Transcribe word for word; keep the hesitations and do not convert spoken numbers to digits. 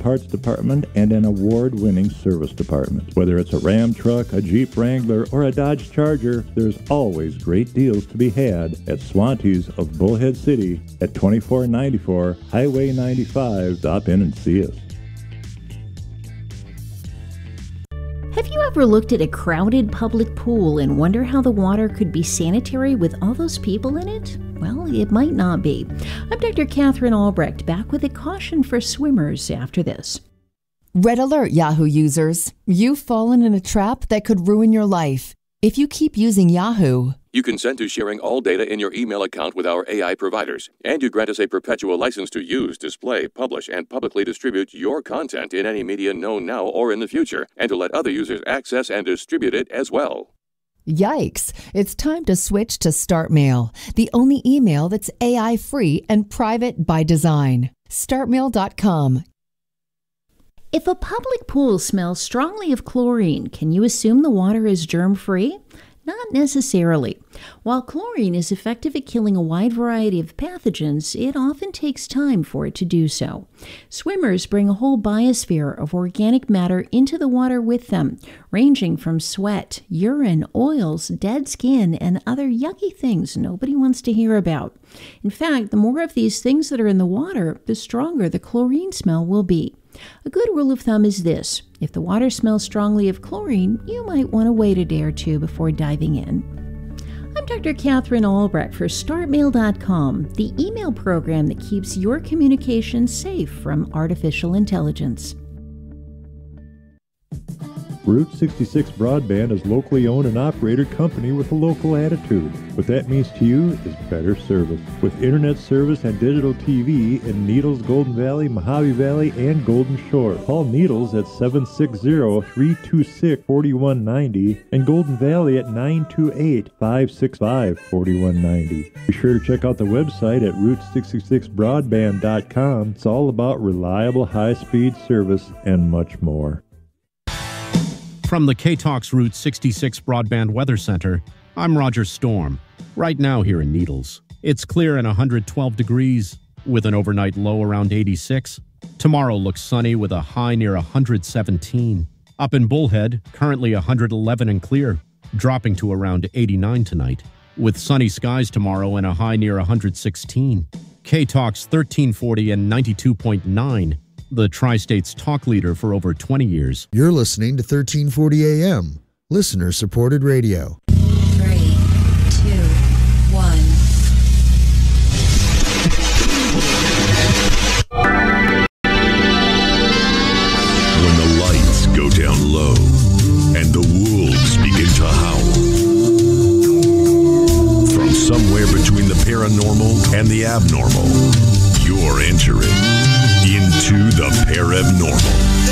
parts department and an award-winning service department. Whether it's a Ram truck, a Jeep Wrangler, or a Dodge Charger, there's always great deals to be had at Swante's of Bullhead City at twenty-four ninety-four Highway ninety-five. Stop in and see us. Have you ever looked at a crowded public pool and wonder how the water could be sanitary with all those people in it? Well, it might not be. I'm Doctor Catherine Albrecht, back with a caution for swimmers after this. Red alert, Yahoo users. You've fallen in a trap that could ruin your life. If you keep using Yahoo, you consent to sharing all data in your email account with our A I providers, and you grant us a perpetual license to use, display, publish, and publicly distribute your content in any media known now or in the future, and to let other users access and distribute it as well. Yikes. It's time to switch to StartMail, the only email that's A I-free and private by design. start mail dot com. If a public pool smells strongly of chlorine, can you assume the water is germ-free? Not necessarily. While chlorine is effective at killing a wide variety of pathogens, it often takes time for it to do so. Swimmers bring a whole biosphere of organic matter into the water with them, ranging from sweat, urine, oils, dead skin, and other yucky things nobody wants to hear about. In fact, the more of these things that are in the water, the stronger the chlorine smell will be. A good rule of thumb is this: if the water smells strongly of chlorine, you might want to wait a day or two before diving in. I'm Doctor Catherine Albrecht for start mail dot com, the email program that keeps your communications safe from artificial intelligence. Route sixty-six Broadband is locally owned and operated company with a local attitude. What that means to you is better service. With internet service and digital T V in Needles, Golden Valley, Mojave Valley, and Golden Shore. Call Needles at seven six zero, three two six, four one nine zero and Golden Valley at nine two eight, five six five, four one nine zero. Be sure to check out the website at route sixty-six broadband dot com. It's all about reliable high-speed service and much more. From the K-Talks Route sixty-six Broadband Weather Center, I'm Roger Storm. Right now here in Needles, it's clear and one hundred twelve degrees with an overnight low around eighty-six. Tomorrow looks sunny with a high near one hundred seventeen. Up in Bullhead, currently one hundred eleven and clear, dropping to around eighty-nine tonight, with sunny skies tomorrow and a high near one hundred sixteen. K-Talks thirteen forty and ninety-two point nine. The Tri-State's talk leader for over twenty years. You're listening to thirteen forty A M, listener-supported radio. Three, two, one. When the lights go down low and the wolves begin to howl, from somewhere between the paranormal and the abnormal, you're entering into the Paramnormal.